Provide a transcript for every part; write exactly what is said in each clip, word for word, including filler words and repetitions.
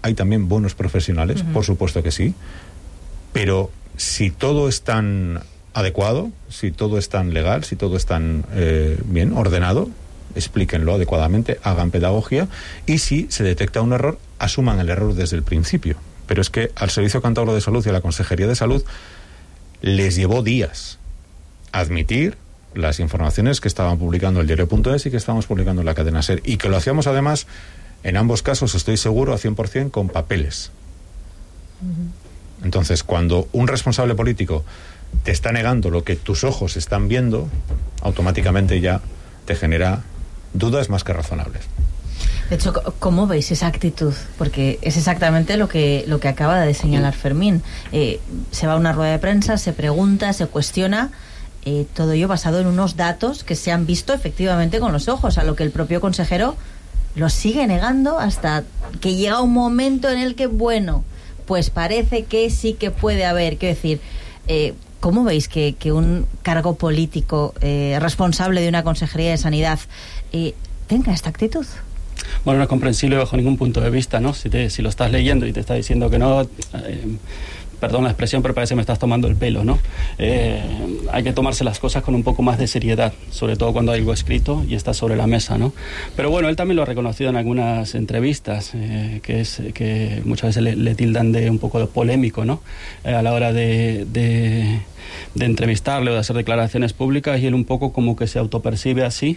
hay también buenos profesionales, uh-huh. por supuesto que sí, pero si todo es tan adecuado, si todo es tan legal, si todo es tan eh, bien ordenado, explíquenlo adecuadamente, hagan pedagogía, y si se detecta un error, asuman el error desde el principio. Pero es que al Servicio Cántabro de Salud y a la Consejería de Salud les llevó días admitir las informaciones que estaban publicando el diario punto es y que estábamos publicando en la cadena SER, y que lo hacíamos además, en ambos casos, estoy seguro, a cien por ciento con papeles. Uh-huh. Entonces, cuando un responsable político te está negando lo que tus ojos están viendo, automáticamente ya te genera dudas más que razonables. De hecho, ¿cómo veis esa actitud? Porque es exactamente lo que lo que acaba de señalar Fermín. Eh, se va a una rueda de prensa, se pregunta, se cuestiona, eh, todo ello basado en unos datos que se han visto efectivamente con los ojos, a lo que el propio consejero lo sigue negando hasta que llega un momento en el que, bueno, pues parece que sí que puede haber, quiero decir, eh, ¿cómo veis que, que un cargo político eh, responsable de una consejería de sanidad eh, tenga esta actitud? Bueno, no es comprensible bajo ningún punto de vista, ¿no? Si, te, si lo estás leyendo y te está diciendo que no, eh, perdón la expresión, pero parece que me estás tomando el pelo, ¿no? Eh, hay que tomarse las cosas con un poco más de seriedad, sobre todo cuando hay algo escrito y está sobre la mesa, ¿no? Pero bueno, él también lo ha reconocido en algunas entrevistas, eh, que es que muchas veces le, le tildan de un poco de polémico, ¿no? Eh, a la hora de, de, de entrevistarle o de hacer declaraciones públicas, y él un poco como que se autopercibe así.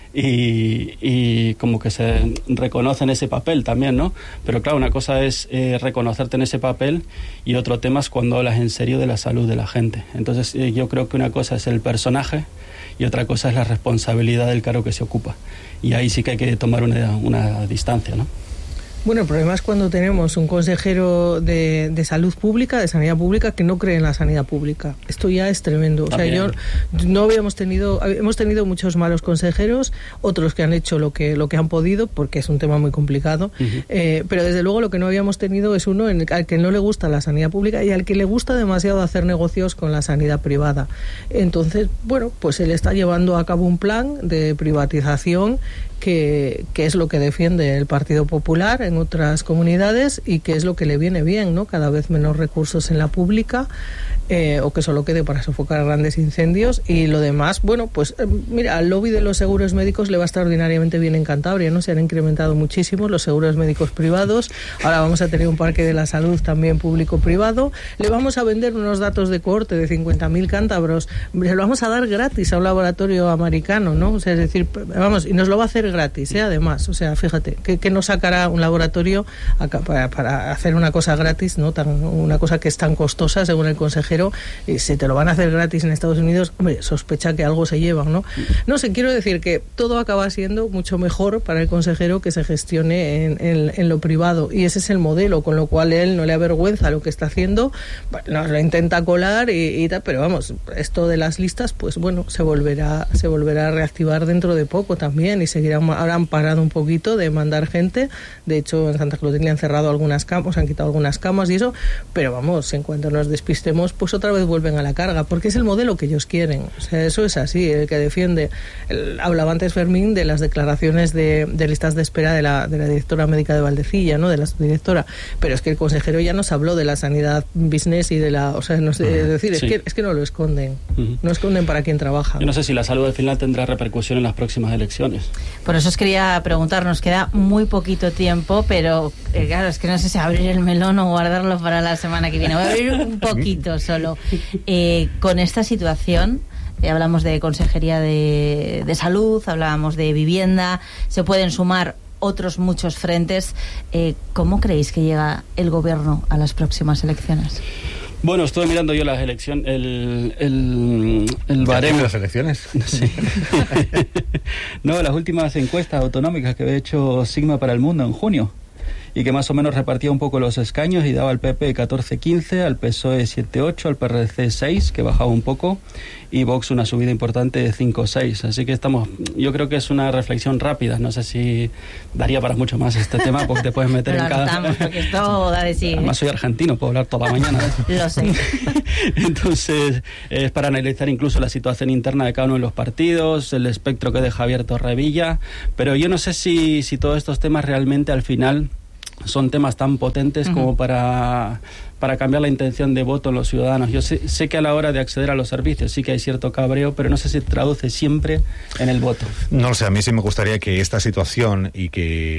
Y, y como que se reconoce en ese papel también, ¿no? Pero claro, una cosa es eh, reconocerte en ese papel, y otro tema es cuando hablas en serio de la salud de la gente. Entonces eh, yo creo que una cosa es el personaje y otra cosa es la responsabilidad del cargo que se ocupa. Y ahí sí que hay que tomar una, una distancia, ¿no? Bueno, el problema es cuando tenemos un consejero de, de salud pública, de sanidad pública, que no cree en la sanidad pública. Esto ya es tremendo. O sea, yo no habíamos tenido, hemos tenido muchos malos consejeros, otros que han hecho lo que lo que han podido, porque es un tema muy complicado. Uh-huh. Eh, pero desde luego lo que no habíamos tenido es uno en el, al que no le gusta la sanidad pública y al que le gusta demasiado hacer negocios con la sanidad privada. Entonces, bueno, pues él está llevando a cabo un plan de privatización que, que es lo que defiende el Partido Popular en otras comunidades y que es lo que le viene bien, ¿no? Cada vez menos recursos en la pública, eh, o que solo quede para sofocar grandes incendios, y lo demás, bueno, pues eh, mira, al lobby de los seguros médicos le va extraordinariamente bien en Cantabria, ¿no? Se han incrementado muchísimo los seguros médicos privados, ahora vamos a tener un parque de la salud también público-privado, le vamos a vender unos datos de cohorte de cincuenta mil cántabros, se lo vamos a dar gratis a un laboratorio americano, ¿no? O sea, es decir, vamos, y nos lo va a hacer gratis, ¿eh? Además, o sea, fíjate, ¿qué, qué nos sacará un laboratorio acá para, para hacer una cosa gratis, ¿no? Tan, una cosa que es tan costosa, según el consejero, y si te lo van a hacer gratis en Estados Unidos, hombre, sospecha que algo se llevan, ¿no? No sé, quiero decir que todo acaba siendo mucho mejor para el consejero que se gestione en, en, en lo privado, y ese es el modelo, con lo cual él no le avergüenza lo que está haciendo, bueno, nos lo intenta colar y, y tal, pero vamos, esto de las listas, pues bueno, se volverá, se volverá a reactivar dentro de poco también, y seguirán, habrán parado un poquito de mandar gente. De hecho, en Santa Clotilde han cerrado algunas camas, han quitado algunas camas y eso, pero vamos, en cuanto nos despistemos, pues otra vez vuelven a la carga, porque es el modelo que ellos quieren. O sea, eso es así, el que defiende. El, hablaba antes Fermín de las declaraciones de, de listas de espera de la, de la directora médica de Valdecilla, ¿no? De la subdirectora, pero es que el consejero ya nos habló de la sanidad business y de la, o sea, no sé, es decir, sí. es que es que no lo esconden, uh-huh. no esconden para quien trabaja. Yo no sé si la salud al final tendrá repercusión en las próximas elecciones. Por eso os quería preguntar, nos queda muy poquito tiempo, pero eh, claro, es que no sé si abrir el melón o guardarlo para la semana que viene. Voy a abrir un poquito solo. Eh, con esta situación, eh, hablamos de Consejería de, de Salud, hablábamos de vivienda, se pueden sumar otros muchos frentes. Eh, ¿Cómo creéis que llega el gobierno a las próximas elecciones? Bueno, estuve mirando yo las elecciones, el, el, el baremo. ¿Las elecciones? Sí. No, las últimas encuestas autonómicas que había hecho Sigma para el Mundo en junio, y que más o menos repartía un poco los escaños y daba al P P catorce quince, al P S O E siete ocho, al P R C seis, que bajaba un poco, y Vox una subida importante de cinco seis. Así que estamos, yo creo que es una reflexión rápida, no sé si daría para mucho más este tema, porque te puedes meter en cada... porque esto da de sí. Además soy argentino, puedo hablar toda la mañana. Lo sé. Entonces, es para analizar incluso la situación interna de cada uno de los partidos, el espectro que deja abierto Revilla, pero yo no sé si, si todos estos temas realmente al final son temas tan potentes uh-huh. como para, para cambiar la intención de voto en los ciudadanos. Yo sé, sé que a la hora de acceder a los servicios sí que hay cierto cabreo, pero no sé si traduce siempre en el voto. No lo sé, a mí sí me gustaría que esta situación y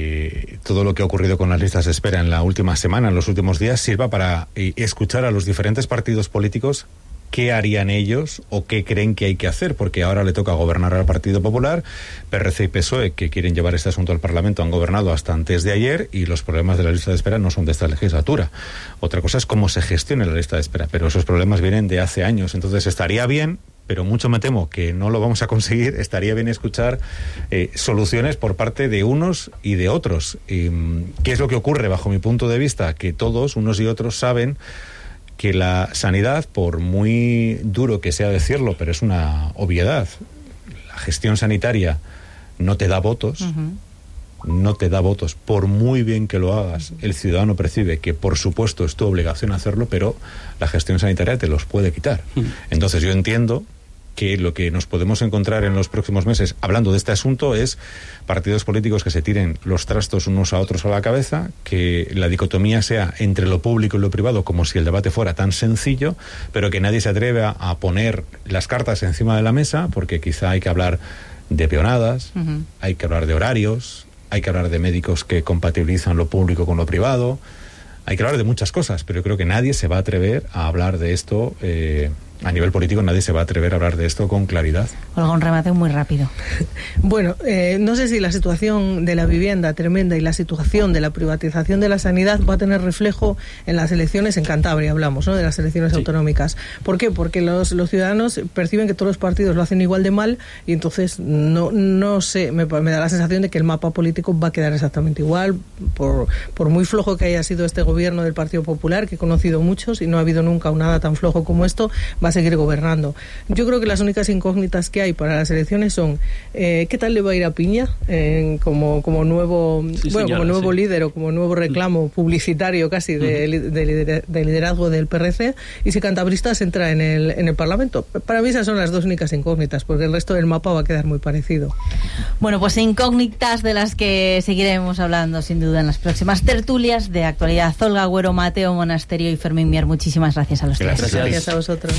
que todo lo que ha ocurrido con las listas de espera en la última semana, en los últimos días, sirva para eh, escuchar a los diferentes partidos políticos qué harían ellos o qué creen que hay que hacer, porque ahora le toca gobernar al Partido Popular. P R C y P S O E, que quieren llevar este asunto al Parlamento, han gobernado hasta antes de ayer, y los problemas de la lista de espera no son de esta legislatura. Otra cosa es cómo se gestione la lista de espera, pero esos problemas vienen de hace años. Entonces estaría bien, pero mucho me temo que no lo vamos a conseguir, estaría bien escuchar eh, soluciones por parte de unos y de otros. Eh, ¿Qué es lo que ocurre bajo mi punto de vista? Que todos, unos y otros, saben que la sanidad, por muy duro que sea decirlo, pero es una obviedad, la gestión sanitaria no te da votos, uh-huh. no te da votos, por muy bien que lo hagas. El ciudadano percibe que, por supuesto, es tu obligación hacerlo, pero la gestión sanitaria te los puede quitar. Uh-huh. Entonces yo entiendo que lo que nos podemos encontrar en los próximos meses, hablando de este asunto, es partidos políticos que se tiren los trastos unos a otros a la cabeza, que la dicotomía sea entre lo público y lo privado, como si el debate fuera tan sencillo, pero que nadie se atreve a, a poner las cartas encima de la mesa, porque quizá hay que hablar de peonadas, uh-huh. hay que hablar de horarios, hay que hablar de médicos que compatibilizan lo público con lo privado, hay que hablar de muchas cosas, pero yo creo que nadie se va a atrever a hablar de esto eh, a nivel político, nadie se va a atrever a hablar de esto con claridad. Olga, un remate muy rápido. Bueno, eh, no sé si la situación de la vivienda tremenda y la situación de la privatización de la sanidad va a tener reflejo en las elecciones en Cantabria, hablamos, ¿no?, de las elecciones sí. autonómicas. ¿Por qué? Porque los, los ciudadanos perciben que todos los partidos lo hacen igual de mal, y entonces no, no sé, me, me da la sensación de que el mapa político va a quedar exactamente igual, por, por muy flojo que haya sido este gobierno del Partido Popular, que he conocido muchos y no ha habido nunca un nada tan flojo como esto, va a seguir gobernando. Yo creo que las únicas incógnitas que hay para las elecciones son eh, ¿qué tal le va a ir a Piña eh, como, como nuevo sí, bueno señora, como nuevo sí. líder o como nuevo reclamo publicitario casi de, uh-huh. de, de, de liderazgo del P R C, y si Cantabristas entra en el, en el Parlamento? Para mí esas son las dos únicas incógnitas, porque el resto del mapa va a quedar muy parecido. Bueno, pues incógnitas de las que seguiremos hablando sin duda en las próximas tertulias de actualidad. Olga Agüero, Mateo Monasterio y Fermín Mier, muchísimas gracias a los tres. Gracias, gracias a vosotros.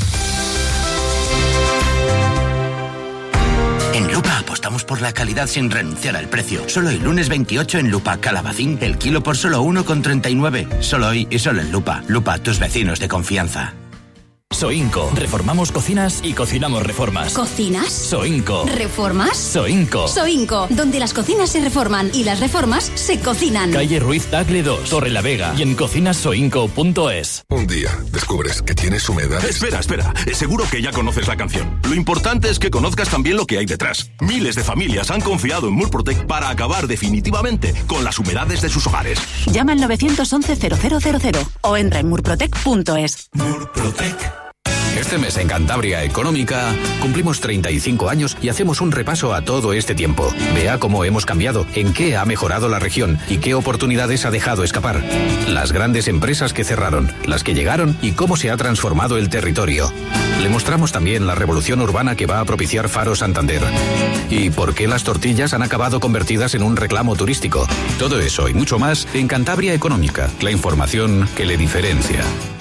En Lupa apostamos por la calidad sin renunciar al precio. Solo el lunes veintiocho en Lupa Calabacín, el kilo por solo uno con treinta y nueve. Solo hoy y solo en Lupa. Lupa, tus vecinos de confianza. Soinco. Reformamos cocinas y cocinamos reformas. ¿Cocinas? Soinco. ¿Reformas? Soinco. Soinco, donde las cocinas se reforman y las reformas se cocinan. Calle Ruiz Tagle dos, Torre la Vega, y en cocinas soinco punto es. Un día descubres que tienes humedades. Espera, espera. Seguro que ya conoces la canción. Lo importante es que conozcas también lo que hay detrás. Miles de familias han confiado en Murprotec para acabar definitivamente con las humedades de sus hogares. Llama al nueve once cero cero cero cero o entra en murprotec punto es. Murprotec. Este mes en Cantabria Económica cumplimos treinta y cinco años y hacemos un repaso a todo este tiempo. Vea cómo hemos cambiado, en qué ha mejorado la región y qué oportunidades ha dejado escapar. Las grandes empresas que cerraron, las que llegaron y cómo se ha transformado el territorio. Le mostramos también la revolución urbana que va a propiciar Faro Santander. Y por qué las tortillas han acabado convertidas en un reclamo turístico. Todo eso y mucho más en Cantabria Económica, la información que le diferencia.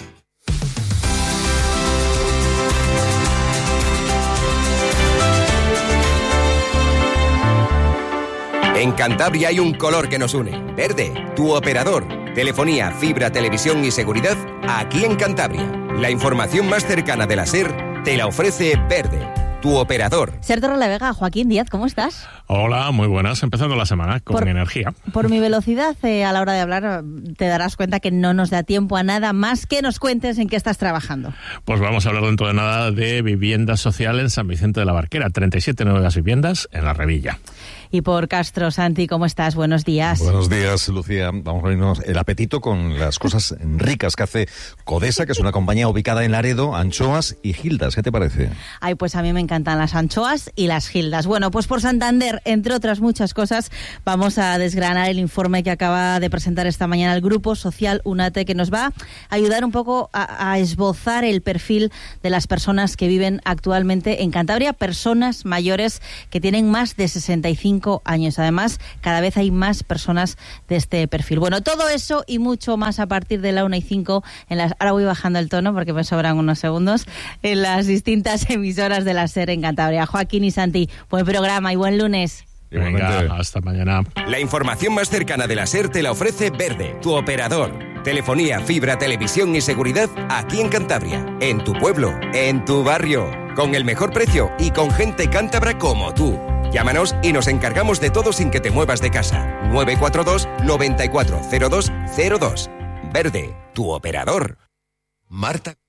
En Cantabria hay un color que nos une. Verde, tu operador. Telefonía, fibra, televisión y seguridad aquí en Cantabria. La información más cercana de la SER te la ofrece Verde, tu operador. SER Torrelavega, Joaquín Díaz, ¿cómo estás? Hola, muy buenas. Empezando la semana con por, energía. Por mi velocidad eh, a la hora de hablar te darás cuenta que no nos da tiempo a nada más que nos cuentes en qué estás trabajando. Pues vamos a hablar dentro de nada de vivienda social en San Vicente de la Barquera. treinta y siete nuevas viviendas en La Revilla. Y por Castro, Santi, ¿cómo estás? Buenos días. Buenos días, Lucía. Vamos a abrirnos el apetito con las cosas ricas que hace Codesa, que es una compañía ubicada en Laredo, anchoas y gildas. ¿Qué te parece? Ay, pues a mí me encantan las anchoas y las gildas. Bueno, pues por Santander SER, entre otras muchas cosas. Vamos a desgranar el informe que acaba de presentar esta mañana el Grupo Social UNATE, que nos va a ayudar un poco a, a esbozar el perfil de las personas que viven actualmente en Cantabria, personas mayores que tienen más de sesenta y cinco años. Además, cada vez hay más personas de este perfil. Bueno, todo eso y mucho más a partir de la una y cinco. En las, ahora voy bajando el tono porque me sobran unos segundos, en las distintas emisoras de la SER en Cantabria. Joaquín y Santi, buen programa y buen lunes. Venga, hasta mañana. La información más cercana de la SER te la ofrece Verde, tu operador. Telefonía, fibra, televisión y seguridad aquí en Cantabria, en tu pueblo, en tu barrio, con el mejor precio y con gente cántabra como tú. Llámanos y nos encargamos de todo sin que te muevas de casa. nueve cuatro dos, noventa y cuatro, cero dos cero dos. Verde, tu operador. Marta.